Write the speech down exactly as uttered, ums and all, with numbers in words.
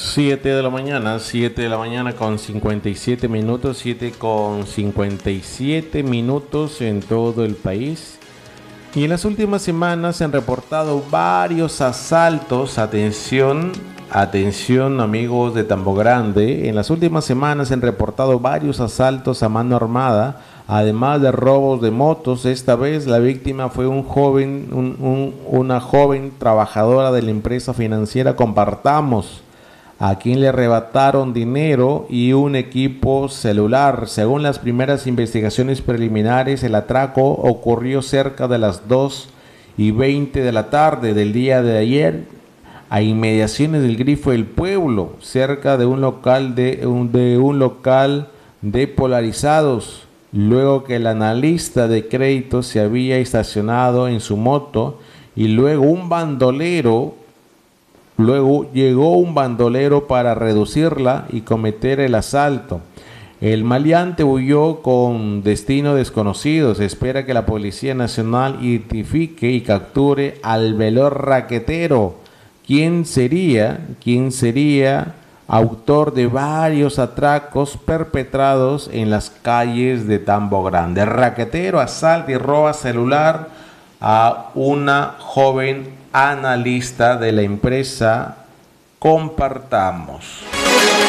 siete de la mañana, siete de la mañana con cincuenta y siete minutos, siete con cincuenta y siete minutos en todo el país. Y en las últimas semanas se han reportado varios asaltos. Atención, atención amigos de Tambo Grande. En las últimas semanas se han reportado varios asaltos a mano armada, además de robos de motos. Esta vez la víctima fue un joven, un, un, una joven trabajadora de la empresa financiera Compartamos, a quien le arrebataron dinero y un equipo celular. Según las primeras investigaciones preliminares, el atraco ocurrió cerca de las dos y veinte de la tarde del día de ayer, a inmediaciones del Grifo del Pueblo, cerca de un local de un, de un local de polarizados, luego que el analista de crédito se había estacionado en su moto y luego un bandolero Luego llegó un bandolero para reducirla y cometer el asalto. El maleante huyó con destino desconocido. Se espera que la Policía Nacional identifique y capture al veloz raquetero. ¿Quién sería? ¿Quién sería autor de varios atracos perpetrados en las calles de Tambo Grande? El raquetero asalta y roba celular a una joven analista de la empresa Compartamos.